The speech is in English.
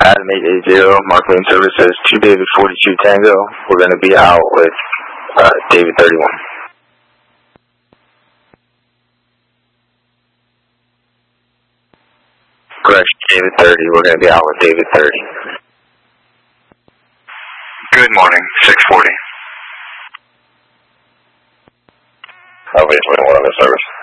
Adam 880, Marketing Services, 2 David 42 Tango. We're going to be out with David 31. Correction, David 30. We're going to be out with David 30. Good morning, 640. Obviously, one of the service.